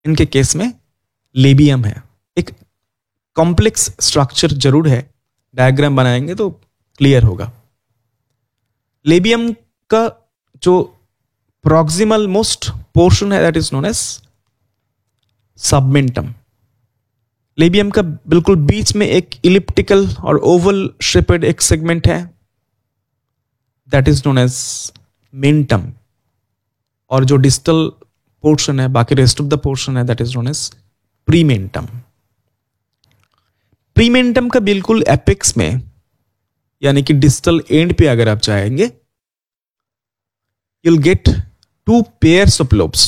इनके केस में लेबियम है। एक कॉम्प्लेक्स स्ट्रक्चर जरूर है, डायग्राम बनाएंगे तो क्लियर होगा। लेबियम का जो प्रॉक्सिमल मोस्ट पोर्शन है that is known as सबमेंटम। Labium का बिल्कुल बीच में एक इलिप्टिकल और ओवल शेपेड एक सेगमेंट है that is known as mentum, और जो डिस्टल पोर्शन है, बाकी रेस्ट ऑफ द पोर्शन है दैट इज नोन एज प्रीमेंटम। प्रीमेंटम का बिल्कुल एपेक्स में यानी कि डिस्टल एंड पे अगर आप जाएंगे you'll get 2 pairs of lobes,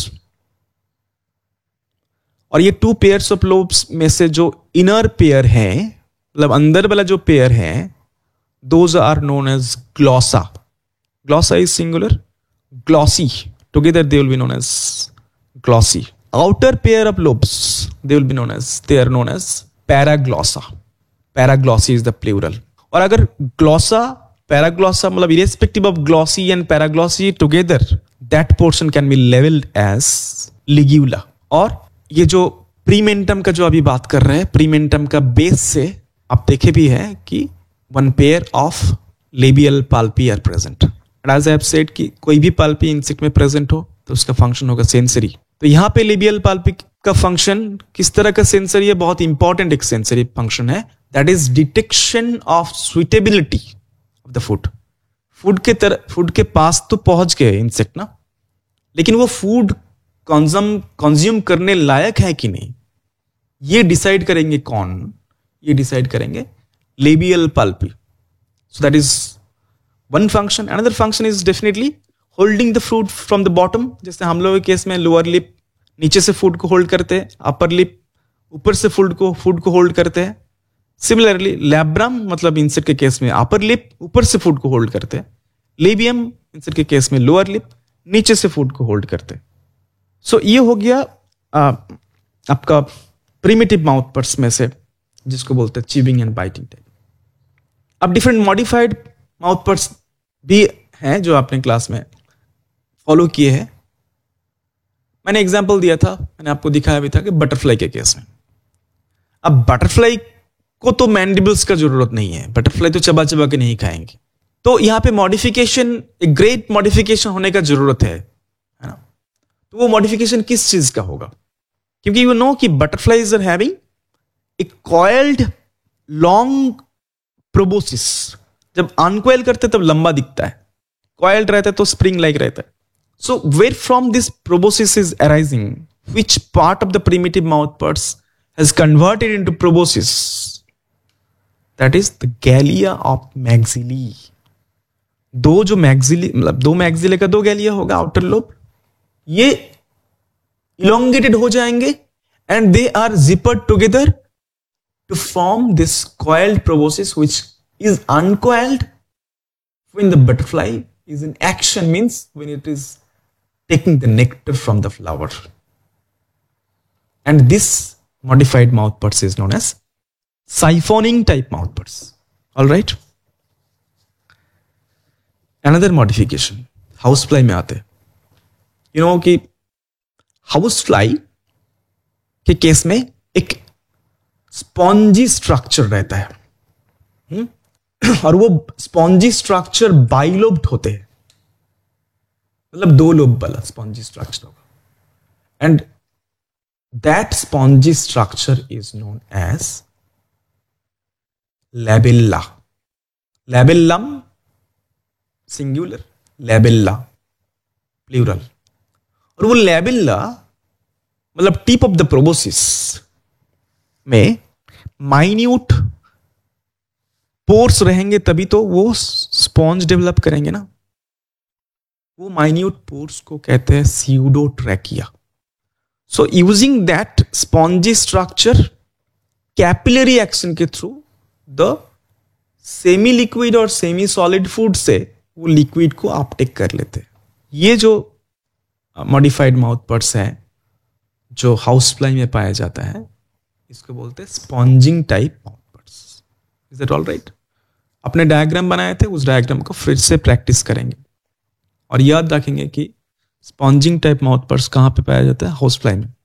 और ये 2 pairs of lobes में से जो इनर पेयर है, मतलब अंदर वाला जो पेयर है, those are known as glossa. Glossa is singular, glossy together they will be known as glossy. Outer pair of lobes they are known as paraglossa. Paraglossy is the plural. और अगर glossa पैराग्लॉसा मतलब irrespective of glossy and paraglossy together, that portion can be labeled as ligula. और ये जो प्रीमेंटम का जो अभी बात कर रहे हैं, प्रीमेंटम का बेस से आप देखे भी है कि 1 pair of labial palpi are present. And as I have said कि कोई भी palpi इंसेक्ट में प्रेजेंट हो तो उसका फंक्शन होगा सेंसरी। तो यहाँ पे लेबियल palpi का फंक्शन किस तरह का सेंसरी है? बहुत इंपॉर्टेंट एक सेंसरी फंक्शन है, that is detection of suitability of the food. Food के पास तो पहुंच गए इंसेक्ट ना, लेकिन वो फूड कंज्यूम करने लायक है कि नहीं, ये डिसाइड करेंगे कौन? ये डिसाइड करेंगे labial पाल्पी। So that is one function. Another function is definitely holding the food from the bottom. जैसे हम लोग के केस में लोअर लिप नीचे से फूड को होल्ड करते हैं, अपर लिप ऊपर से फूड को होल्ड करते हैं। सिमिलरली लैब्रम मतलब इंसेक्ट के केस में अपर लिप ऊपर से फूड को होल्ड करते हैं, लेबियम इंसेक्ट के केस में लोअर लिप नीचे से फूड को होल्ड करते हैं। सो ये हो गया आपका प्रिमिटिव माउथ पर्स में से, जिसको बोलते हैं च्यूइंग एंड बाइटिंग टाइप। अब डिफरेंट मॉडिफाइड माउथ पर्स भी हैं जो आपने क्लास में फॉलो किए हैं। मैंने एग्जांपल दिया था, मैंने आपको दिखाया भी था कि बटरफ्लाई के केस में। अब बटरफ्लाई को तो मैंडिबल्स का जरूरत नहीं है, बटरफ्लाई तो चबा चबा के नहीं खाएंगे। तो यहां पे मॉडिफिकेशन, एक ग्रेट मॉडिफिकेशन होने का जरूरत है ना। तो वो मॉडिफिकेशन किस चीज का होगा? क्योंकि यू नो कि butterflies are having a coiled long proboscis. जब अनकॉइल करते तब लंबा दिखता है, कॉइल्ड रहता है तो स्प्रिंग लाइक रहता है। So where from this proboscis is arising? Which part of the primitive mouth parts has converted into proboscis? That is the gallia of maxillae. दो जो मैक्सिली मतलब दो मैक्सिले का 2 गैलिया होगा आउटर लोब, ये elongated हो जाएंगे and they are zippered together to form this coiled proboscis, which is uncoiled when the butterfly is in action, means when it is taking the nectar from the flower. And this modified mouth parts is known as siphoning type mouth parts. All right. Another modification, housefly में आते हैं। You know कि housefly के case में एक spongy structure रहता है, और वो स्पॉन्जी स्ट्रक्चर बाइलोब्ड होते हैं, मतलब 2 लोब वाला स्पॉन्जी स्ट्रक्चर होगा। And that spongy structure is known as लैबेल्ला। लैबेल्लम singular, लैबेल्ला plural. और वो लैबेल्ला मतलब टिप ऑफ द प्रोबोसिस में माइन्यूट पोर्स रहेंगे, तभी तो वो स्पॉन्ज डेवलप करेंगे ना। वो माइन्यूट पोर्स को कहते हैं स्यूडोट्रैकिया। So using that spongy structure, capillary action के थ्रू द सेमी लिक्विड और सेमी सॉलिड फूड से वो लिक्विड को अपटेक कर लेते हैं। ये जो मॉडिफाइड माउथ पर्स है जो हाउस फ्लाई में पाया जाता है, इसको बोलते हैं sponging type mouth purse. Is that all right? अपने डायग्राम बनाए थे, उस डायग्राम को फिर से प्रैक्टिस करेंगे और याद रखेंगे कि स्पॉन्जिंग टाइप माउथ पर्स कहां पे पाया जाता है? हाउस फ्लाई में।